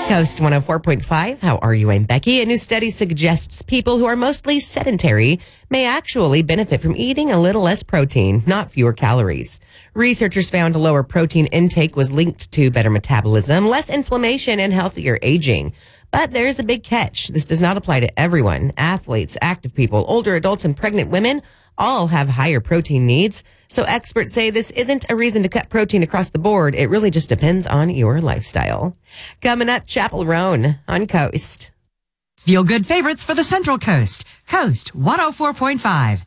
Coast 104.5. How are you? I'm Becky. A new study suggests people who are mostly sedentary may actually benefit from eating a little less protein, not fewer calories. Researchers found a lower protein intake was linked to better metabolism, less inflammation, and healthier aging. But there's a big catch. This does not apply to everyone. Athletes, active people, older adults, and pregnant women all have higher protein needs. So experts say this isn't a reason to cut protein across the board. It really just depends on your lifestyle. Coming up, Chapel Roan on Coast. Feel good favorites for the Central Coast. Coast 104.5.